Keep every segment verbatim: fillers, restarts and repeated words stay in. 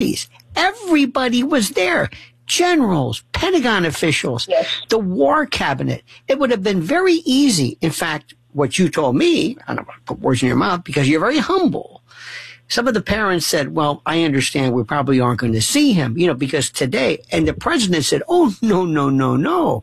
families. Everybody was there. Generals, Pentagon officials, yes. The War Cabinet. It would have been very easy. In fact, what you told me, I don't want to put words in your mouth because you're very humble. Some of the parents said, well, I understand we probably aren't going to see him, you know, because today, and the president said, oh, no, no, no, no.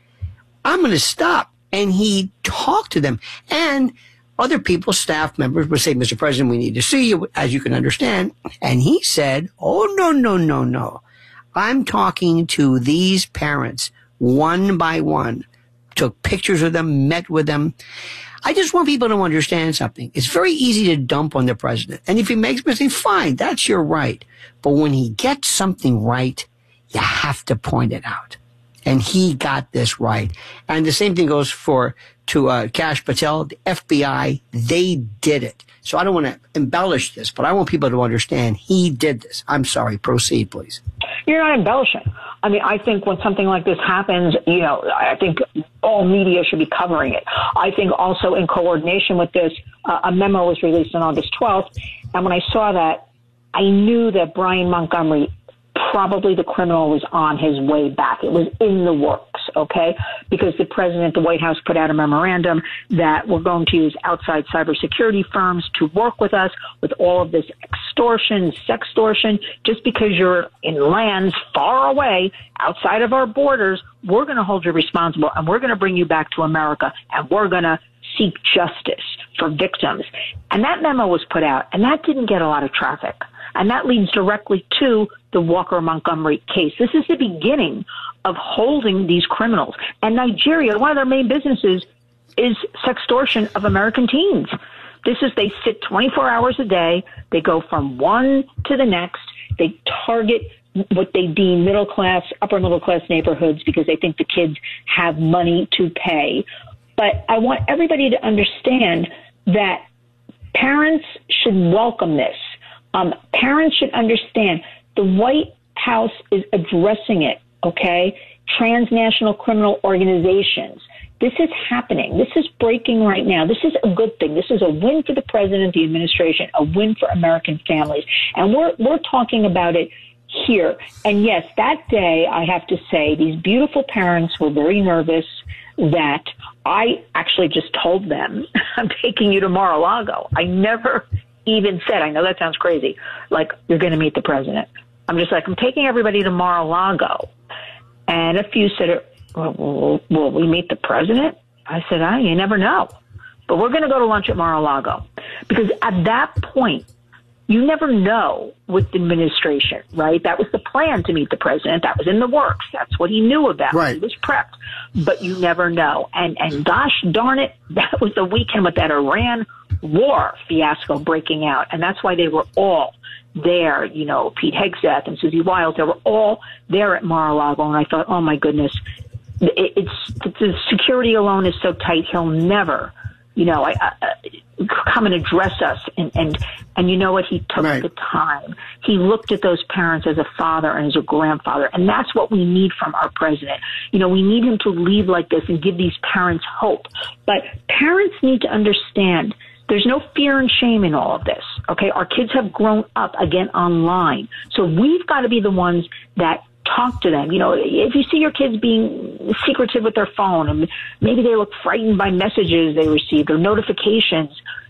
I'm going to stop. And he talked to them. And other people, staff members would say, Mister President, we need to see you, as you can understand. And he said, oh, no, no, no, no. I'm talking to these parents one by one, took pictures of them, met with them. I just want people to understand something. It's very easy to dump on the president. And if he makes mistakes, fine, that's your right. But when he gets something right, you have to point it out. And he got this right. And the same thing goes for to uh, Kash Patel, the F B I. They did it. So I don't want to embellish this, but I want people to understand he did this. I'm sorry. Proceed, please. You're not embellishing. I mean, I think when something like this happens, you know, I think all media should be covering it. I think also in coordination with this, uh, a memo was released on August twelfth. And when I saw that, I knew that Brian Montgomery, probably the criminal, was on his way back. It was in the works, okay? Because the president, the White House, put out a memorandum that we're going to use outside cybersecurity firms to work with us with all of this extortion, sextortion. Just because you're in lands far away outside of our borders, we're going to hold you responsible, and we're going to bring you back to America, and we're going to seek justice for victims. And that memo was put out, and that didn't get a lot of traffic. And that leads directly to the Walker Montgomery case. This is the beginning of holding these criminals. And Nigeria, one of their main businesses is sextortion of American teens. This is, they sit twenty-four hours a day. They go from one to the next. They target what they deem middle class, upper middle class neighborhoods because they think the kids have money to pay. But I want everybody to understand that parents should welcome this. Um, parents should understand the White House is addressing it, okay? Transnational criminal organizations. This is happening. This is breaking right now. This is a good thing. This is a win for the president, the administration, a win for American families. And we're, we're talking about it here. And yes, that day, I have to say, these beautiful parents were very nervous that I actually just told them, I'm taking you to Mar-a-Lago. I never even said, I know that sounds crazy, like, you're going to meet the president. I'm just like, I'm taking everybody to Mar-a-Lago. And a few said, well, will, will we meet the president? I said, ah, you never know. But we're going to go to lunch at Mar-a-Lago. Because at that point, you never know with the administration, right? That was the plan to meet the president. That was in the works. That's what he knew about. Right. He was prepped. But you never know. And, and gosh darn it, that was the weekend with that Iran war fiasco breaking out. And that's why they were all there. You know, Pete Hegseth and Susie Wiles, they were all there at Mar-a-Lago. And I thought, oh my goodness, it, it's, the security alone is so tight. He'll never, you know, I, I, come and address us. And, and, and you know what? He took right. the time. He looked at those parents as a father and as a grandfather. And that's what we need from our president. You know, we need him to lead like this and give these parents hope. But parents need to understand there's no fear and shame in all of this. Okay. Our kids have grown up again online. So we've got to be the ones that talk to them. You know, if you see your kids being secretive with their phone and maybe they look frightened by messages they received or notifications,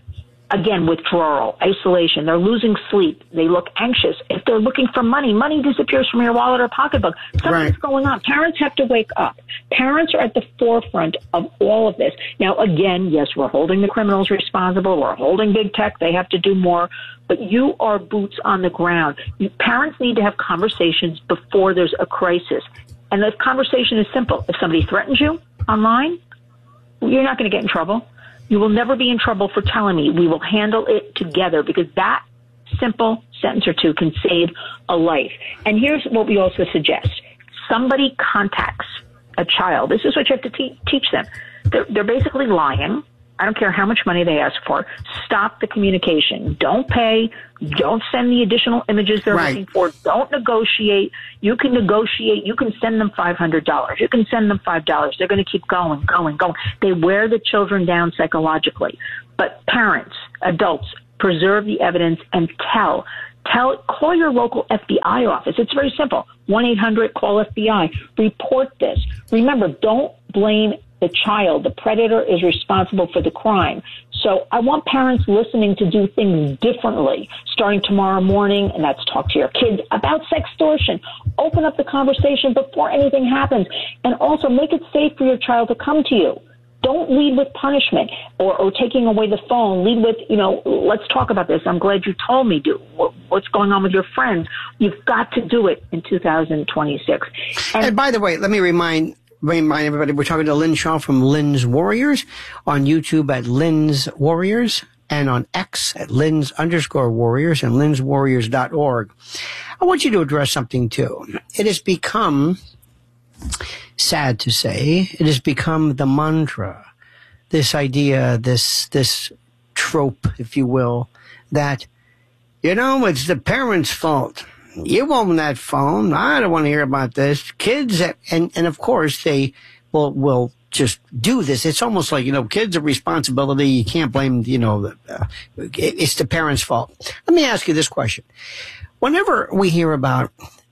again, withdrawal, isolation, they're losing sleep, they look anxious. If they're looking for money, money disappears from your wallet or pocketbook. Something's right. going on. Parents have to wake up. Parents are at the forefront of all of this. Now, again, yes, we're holding the criminals responsible. We're holding big tech. They have to do more. But you are boots on the ground. You, parents need to have conversations before there's a crisis. And the conversation is simple. If somebody threatens you online, you're not going to get in trouble. You will never be in trouble for telling me. We will handle it together, because that simple sentence or two can save a life. And here's what we also suggest. Somebody contacts a child. This is what you have to te- teach them. They're, they're basically lying. I don't care how much money they ask for. Stop the communication. Don't pay. Don't send the additional images they're right. looking for. Don't negotiate. You can negotiate. You can send them five hundred dollars. You can send them five dollars. They're going to keep going, going, going. They wear the children down psychologically. But parents, adults, preserve the evidence and tell. Tell, call your local F B I office. It's very simple. one eight hundred call F B I. Report this. Remember, don't blame the child. The predator is responsible for the crime. So I want parents listening to do things differently starting tomorrow morning, and that's talk to your kids about sextortion. Open up the conversation before anything happens, and also make it safe for your child to come to you. Don't lead with punishment or, or taking away the phone. Lead with, you know, let's talk about this. I'm glad you told me. Do what, what's going on with your friends? You've got to do it in two thousand twenty-six. And, and by the way, let me remind remind everybody, we're talking to Lynn Shaw from Lynn's Warriors, on YouTube at Lynn's Warriors, and on X at Lynn's underscore Warriors, and lynn's warriors dot org. I want you to address something too. It has become, sad to say, it has become the mantra, this idea, this this trope, if you will, that, you know, it's the parents' fault. You own that phone. I don't want to hear about this. Kids, and, and of course, they will, will just do this. It's almost like, you know, kids are responsibility. You can't blame, you know, uh, it's the parents' fault. Let me ask you this question. Whenever we hear about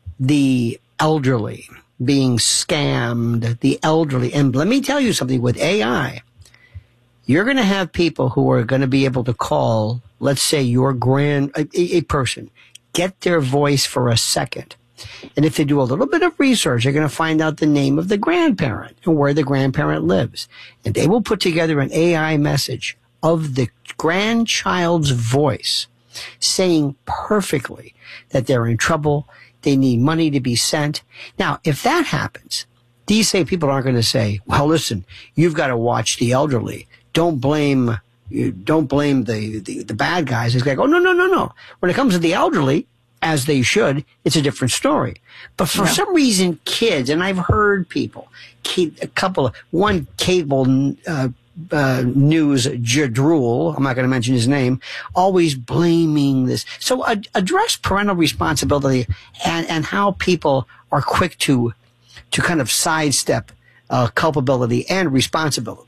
the elderly being scammed, the elderly, and let me tell you something, with A I, you're going to have people who are going to be able to call, let's say, your grand, a, a person, get their voice for a second. And if they do a little bit of research, they're going to find out the name of the grandparent and where the grandparent lives. And they will put together an A I message of the grandchild's voice saying perfectly that they're in trouble, they need money to be sent. Now, if that happens, these same people aren't going to say, well, listen, you've got to watch the elderly. Don't blame you don't blame the, the, the bad guys. It's like, oh, no, no, no, no. When it comes to the elderly, as they should, it's a different story. But for yeah. some reason, kids, and I've heard people, a couple of, one cable uh, uh, news jadrul, I'm not going to mention his name, always blaming this. So uh, address parental responsibility and, and how people are quick to to kind of sidestep uh, culpability and responsibility.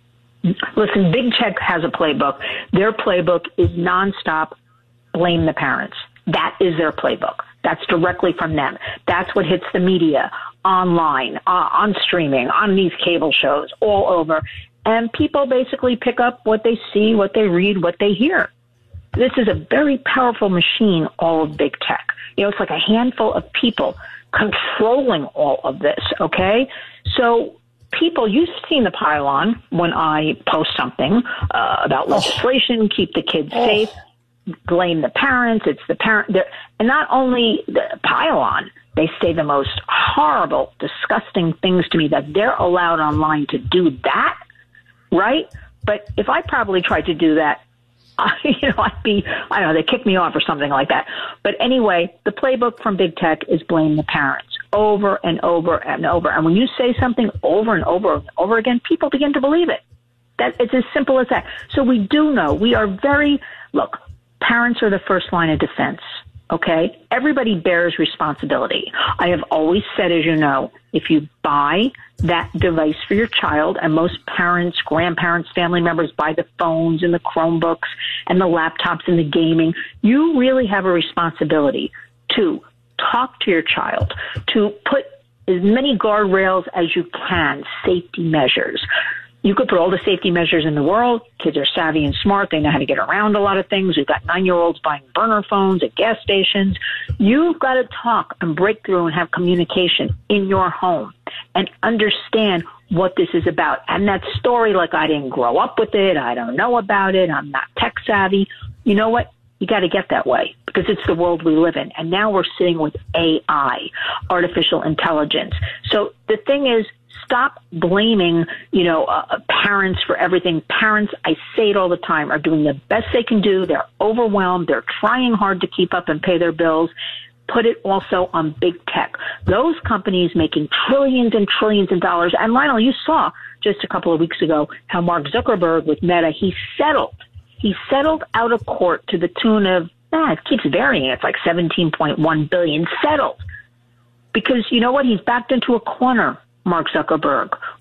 Listen, Big Tech has a playbook. Their playbook is nonstop blame the parents. That is their playbook. That's directly from them. That's what hits the media, online, uh, on streaming, on these cable shows, all over. And people basically pick up what they see, what they read, what they hear. This is a very powerful machine, all of Big Tech. You know, it's like a handful of people controlling all of this, okay? So people, you've seen the pylon when I post something uh, about legislation, oh. keep the kids oh. safe, blame the parents, it's the parent. And not only the pylon, they say the most horrible, disgusting things to me that they're allowed online to do that, right? But if I probably tried to do that, I, you know, I'd be, I don't know, they kick me off or something like that. But anyway, the playbook from Big Tech is blame the parents over and over and over. And when you say something over and over and over again, people begin to believe it. That it's as simple as that. So we do know, we are very, look, parents are the first line of defense. Okay? Everybody bears responsibility. I have always said, as you know, if you buy that device for your child, and most parents, grandparents, family members buy the phones and the Chromebooks and the laptops and the gaming, you really have a responsibility to talk to your child, to put as many guardrails as you can, safety measures. You could put all the safety measures in the world. Kids are savvy and smart. They know how to get around a lot of things. We've got nine-year-olds buying burner phones at gas stations. You've got to talk and break through and have communication in your home and understand what this is about. And that story, like, I didn't grow up with it, I don't know about it, I'm not tech savvy. You know what? You got to get that way because it's the world we live in. And now we're sitting with A I, artificial intelligence. So the thing is, stop blaming, you know, uh, parents for everything. Parents, I say it all the time, are doing the best they can do. They're overwhelmed. They're trying hard to keep up and pay their bills. Put it also on Big Tech. Those companies making trillions and trillions of dollars. And Lionel, you saw just a couple of weeks ago how Mark Zuckerberg with Meta, he settled. He settled out of court to the tune of, ah, it keeps varying. It's like seventeen point one billion dollars settled. Because you know what? He's backed into a corner, Mark Zuckerberg,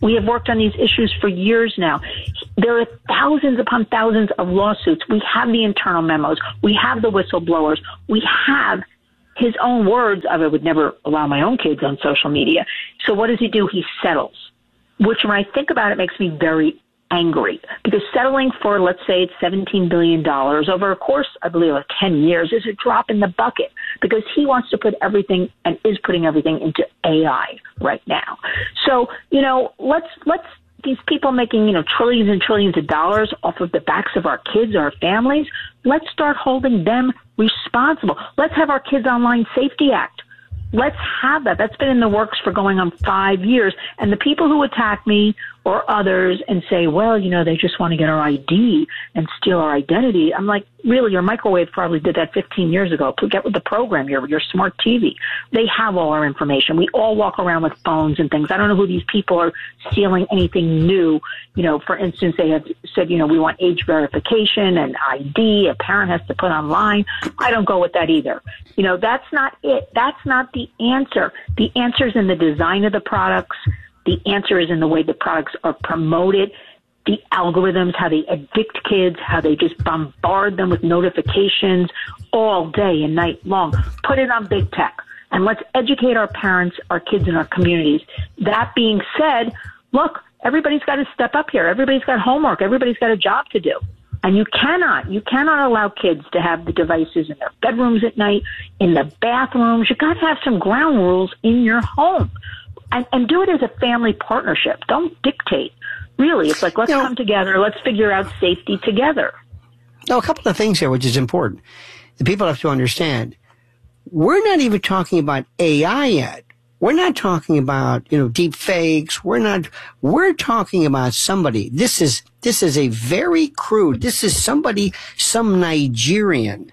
We have worked on these issues for years now. There are thousands upon thousands of lawsuits. We have the internal memos. We have the whistleblowers. We have his own words of, I would never allow my own kids on social media. So what does he do? He settles, which when I think about it makes me very angry, because settling for, let's say it's seventeen billion dollars over a course, I believe, of ten years is a drop in the bucket, because he wants to put everything and is putting everything into A I right now. So, you know, let's, let's, these people making, you know, trillions and trillions of dollars off of the backs of our kids, our families, let's start holding them responsible. Let's have our Kids Online Safety Act. Let's have that. That's been in the works for going on five years. And the people who attack me or others and say, well, you know, they just want to get our I D and steal our identity. I'm like, really, your microwave probably did that fifteen years ago. Get with the program, your, your smart T V. They have all our information. We all walk around with phones and things. I don't know who these people are stealing anything new. You know, for instance, they have said, you know, we want age verification and I D a parent has to put online. I don't go with that either. You know, that's not it. That's not the answer. The answer is in the design of the products. The answer is in the way the products are promoted, the algorithms, how they addict kids, how they just bombard them with notifications all day and night long. Put it on big tech, and let's educate our parents, our kids, and our communities. That being said, look, everybody's got to step up here. Everybody's got homework. Everybody's got a job to do. And you cannot, you cannot allow kids to have the devices in their bedrooms at night, in the bathrooms. You've got to have some ground rules in your home. And, and do it as a family partnership. Don't dictate. Really, it's like, let's you know, come together. Let's figure out safety together. Now, a couple of things here, which is important. The people have to understand, we're not even talking about A I yet. We're not talking about, you know, deep fakes. We're not, we're talking about somebody. This is, this is a very crude, this is somebody, some Nigerian.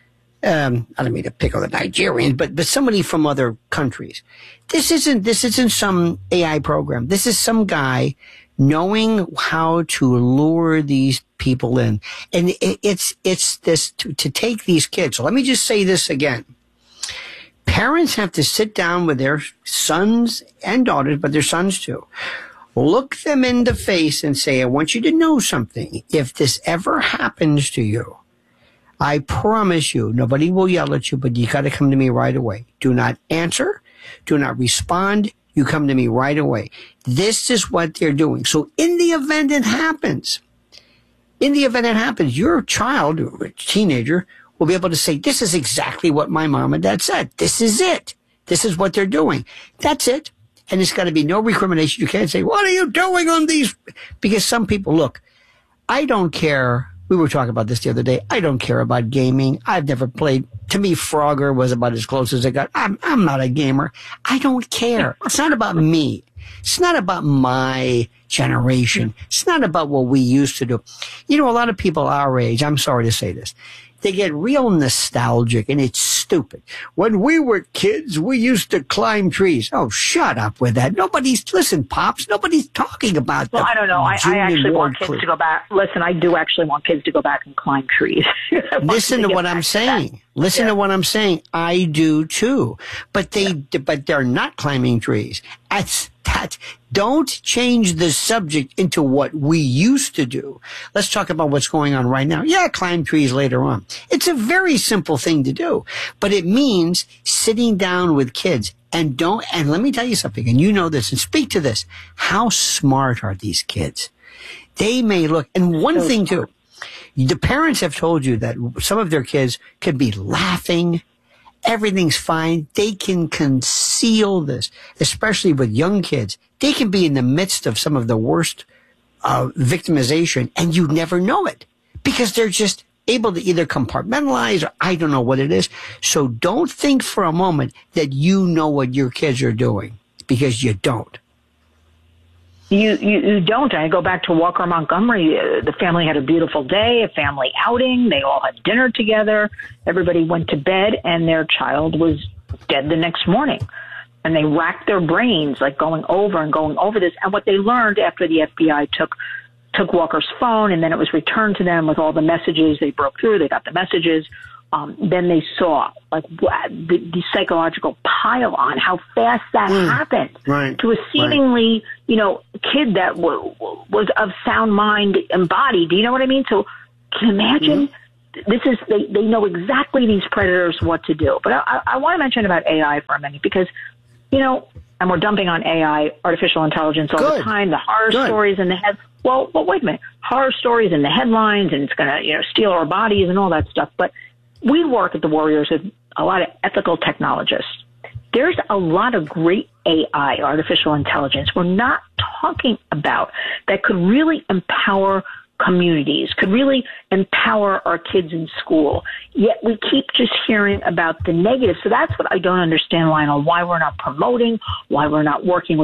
Um, I don't mean to pick on the Nigerians, but, but somebody from other countries. This isn't, this isn't some A I program. This is some guy knowing how to lure these people in. And it, it's, it's this, to, to take these kids. So let me just say this again. Parents have to sit down with their sons and daughters, but their sons too. Look them in the face and say, I want you to know something. If this ever happens to you, I promise you, nobody will yell at you, but you got to come to me right away. Do not answer. Do not respond. You come to me right away. This is what they're doing. So in the event it happens, in the event it happens, your child or a teenager will be able to say, this is exactly what my mom and dad said. This is it. This is what they're doing. That's it. And it's got to be no recrimination. You can't say, what are you doing on these? Because some people, look, I don't care. We were talking about this the other day. I don't care about gaming. I've never played. To me, Frogger was about as close as it got. I'm, I'm not a gamer. I don't care. It's not about me. It's not about my generation. It's not about what we used to do. You know, a lot of people our age, I'm sorry to say this, they get real nostalgic, and it's stupid. When we were kids, we used to climb trees. Oh, shut up with that. Nobody's, listen, Pops, nobody's talking about that. Well, I don't know. I, I actually want kids cl- to go back. Listen, I do actually want kids to go back and climb trees. Listen to, to what I'm saying. To Listen yeah. to what I'm saying. I do too. But they, yeah. but they're not climbing trees. That's, that. Don't change the subject into what we used to do. Let's talk about what's going on right now. Yeah, climb trees later on. It's a very simple thing to do, but it means sitting down with kids and don't, and let me tell you something, and you know this, and speak to this. How smart are these kids? They may look, and one so thing smart. too, the parents have told you that some of their kids could be laughing. Everything's fine. They can conceal this, especially with young kids. They can be in the midst of some of the worst uh, victimization, and you never know it because they're just able to either compartmentalize or I don't know what it is. So don't think for a moment that you know what your kids are doing, because you don't. You, you, you don't. I go back to Walker Montgomery. Uh, the family had a beautiful day, a family outing. They all had dinner together. Everybody went to bed, and their child was dead the next morning. And they racked their brains, like going over and going over this. And what they learned after the F B I took took Walker's phone, and then it was returned to them with all the messages. They broke through. They got the messages. Um, then they saw like the, the psychological pile on, how fast that mm, happened right, to a seemingly, right. you know, kid that w- w- was of sound mind and body. Do you know what I mean? So can you imagine? Mm-hmm. This is, they, they know exactly these predators what to do. But I, I want to mention about A I for a minute because, you know, and we're dumping on A I, artificial intelligence all Good. the time, the horror Good. stories in the head. Well, well, wait a minute. Horror stories in the headlines and it's going to, you know, steal our bodies and all that stuff. But we work at the Warriors with a lot of ethical technologists. There's a lot of great A I, artificial intelligence, we're not talking about that could really empower communities, could really empower our kids in school. Yet we keep just hearing about the negative. So that's what I don't understand, Lionel, why we're not promoting, why we're not working with